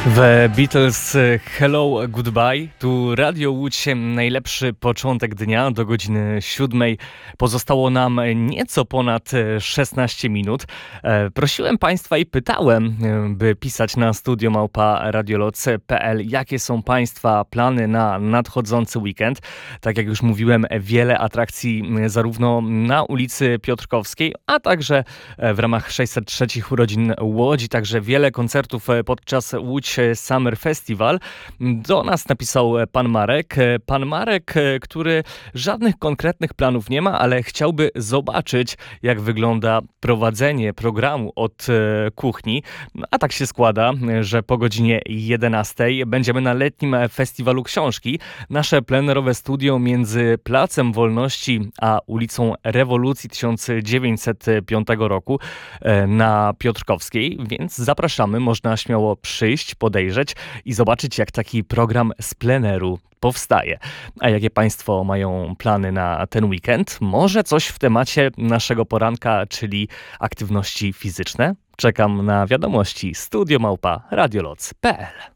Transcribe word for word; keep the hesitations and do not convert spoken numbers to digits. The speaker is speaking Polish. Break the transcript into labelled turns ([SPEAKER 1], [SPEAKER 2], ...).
[SPEAKER 1] The Beatles Hello Goodbye, tu Radio Łódź, najlepszy początek dnia do godziny siódmej. Pozostało nam nieco ponad szesnaście minut. Prosiłem Państwa i pytałem, by pisać na studio małpa radioloc kropka p l, jakie są Państwa plany na nadchodzący weekend. Tak jak już mówiłem, wiele atrakcji zarówno na ulicy Piotrkowskiej, a także w ramach sześćset trzech urodzin Łodzi, także wiele koncertów podczas Łódź Summer Festival. Do nas napisał pan Marek. Pan Marek, który żadnych konkretnych planów nie ma, ale chciałby zobaczyć, jak wygląda prowadzenie programu od kuchni. A tak się składa, że po godzinie jedenastej będziemy na letnim festiwalu książki. Nasze plenerowe studio między Placem Wolności a ulicą Rewolucji tysiąc dziewięćset piątego roku na Piotrkowskiej, więc zapraszamy, można śmiało przyjść, podejrzeć i zobaczyć, jak taki program z pleneru powstaje. A jakie Państwo mają plany na ten weekend? Może coś w temacie naszego poranka, czyli aktywności fizyczne? Czekam na wiadomości studio małpa radioloc kropka p l.